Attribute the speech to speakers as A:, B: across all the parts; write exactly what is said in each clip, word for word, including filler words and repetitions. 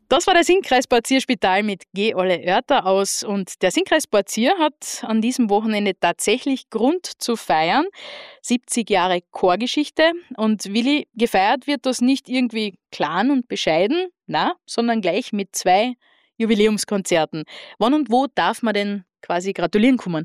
A: Das war der Singkreis Spazierspital mit Geh alle Örter aus. Und der Singkreis Spazier hat an diesem Wochenende tatsächlich Grund zu feiern. siebzig Jahre Chorgeschichte. Und Willi, gefeiert wird das nicht irgendwie klein und bescheiden, na, sondern gleich mit zwei Jubiläumskonzerten. Wann und wo darf man denn quasi gratulieren kommen?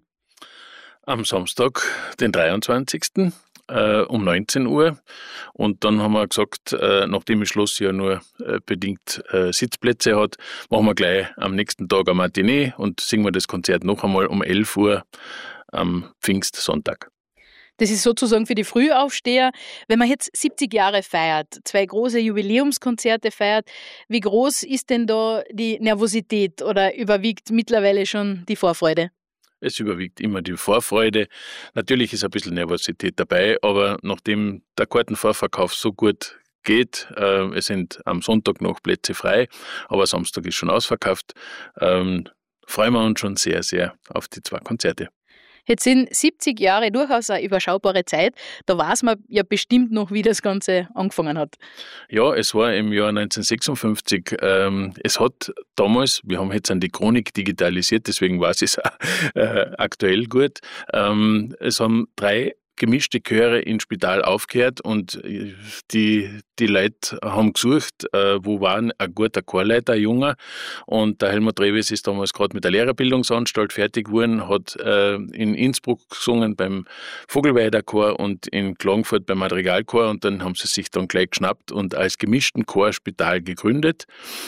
B: Am Samstag, den dreiundzwanzigsten Äh, um neunzehn Uhr. Und dann haben wir gesagt, äh, nachdem das Schloss ja nur äh, bedingt äh, Sitzplätze hat, machen wir gleich am nächsten Tag eine Matinee und singen wir das Konzert noch einmal um elf Uhr am Pfingstsonntag.
A: Das ist sozusagen für die Frühaufsteher. Wenn man jetzt siebzig Jahre feiert, zwei große Jubiläumskonzerte feiert, wie groß ist denn da die Nervosität oder überwiegt mittlerweile schon die Vorfreude?
B: Es überwiegt immer die Vorfreude. Natürlich ist ein bisschen Nervosität dabei, aber nachdem der Kartenvorverkauf so gut geht, äh, es sind am Sonntag noch Plätze frei, aber Samstag ist schon ausverkauft, ähm, freuen wir uns schon sehr, sehr auf die zwei Konzerte.
A: Jetzt sind siebzig Jahre durchaus eine überschaubare Zeit. Da weiß man ja bestimmt noch, wie das Ganze angefangen hat.
B: Ja, es war im Jahr neunzehnhundertsechsundfünfzig. Ähm, es hat damals, wir haben jetzt an die Chronik digitalisiert, deswegen weiß ich es auch äh, aktuell gut, ähm, es haben drei gemischte Chöre ins Spital aufgehört und die, die Leute haben gesucht, äh, wo war ein guter Chorleiter, ein junger. Und der Helmut Reves ist damals gerade mit der Lehrerbildungsanstalt fertig geworden, hat äh, in Innsbruck gesungen beim Vogelweider Chor und in Klagenfurt beim Madrigalchor und dann haben sie sich dann gleich geschnappt und als gemischten Chorspital gegründet.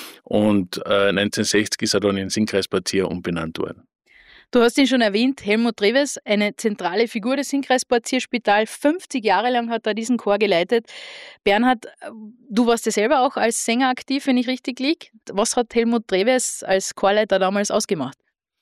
B: Und äh, neunzehnhundertsechzig ist er dann in Singkreis Spazier umbenannt worden.
A: Du hast ihn schon erwähnt, Helmut Reves, eine zentrale Figur des Singkreis Spazierspital. fünfzig Jahre lang hat er diesen Chor geleitet. Bernhard, du warst ja selber auch als Sänger aktiv, wenn ich richtig liege. Was hat Helmut Reves als Chorleiter damals ausgemacht?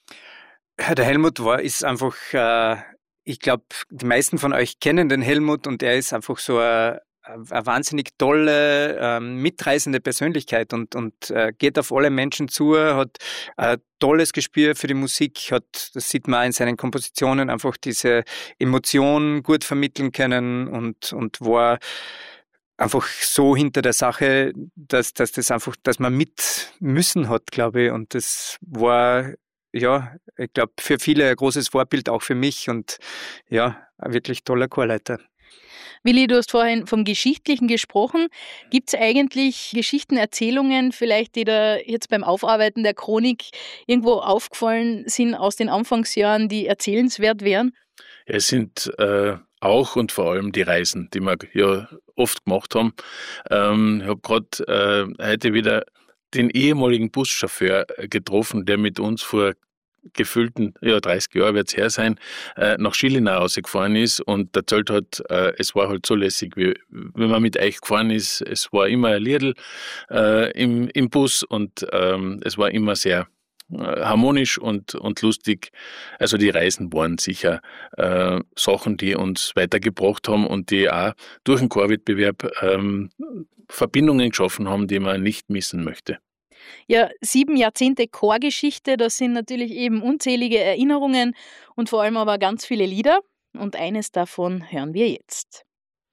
C: Der Helmut war, ist einfach, äh, ich glaube, die meisten von euch kennen den Helmut und er ist einfach so ein eine wahnsinnig tolle, ähm, mitreißende Persönlichkeit und, und äh, geht auf alle Menschen zu, hat ein tolles Gespür für die Musik, hat, das sieht man auch in seinen Kompositionen, einfach diese Emotionen gut vermitteln können und, und war einfach so hinter der Sache, dass, dass das einfach, dass man mit müssen hat, glaube ich, und das war, ja, ich glaube, für viele ein großes Vorbild, auch für mich und ja, ein wirklich toller Chorleiter.
A: Willi, du hast vorhin vom Geschichtlichen gesprochen. Gibt es eigentlich Geschichten, Erzählungen, vielleicht, die da jetzt beim Aufarbeiten der Chronik irgendwo aufgefallen sind aus den Anfangsjahren, die erzählenswert wären?
B: Es sind äh, auch und vor allem die Reisen, die wir ja oft gemacht haben. Ähm, ich habe gerade äh, heute wieder den ehemaligen Buschauffeur getroffen, der mit uns vor gefühlten, ja, dreißig Jahre wird es her sein, äh, nach Schillinau rausgefahren ist und erzählt hat, äh, es war halt so lässig, wie, wenn man mit euch gefahren ist. Es war immer ein Liedl äh, im, im Bus und ähm, es war immer sehr äh, harmonisch und, und lustig. Also die Reisen waren sicher äh, Sachen, die uns weitergebracht haben und die auch durch den Chorwettbewerb ähm, Verbindungen geschaffen haben, die man nicht missen möchte.
A: Ja, sieben Jahrzehnte Chorgeschichte, das sind natürlich eben unzählige Erinnerungen und vor allem aber ganz viele Lieder. Und eines davon hören wir jetzt.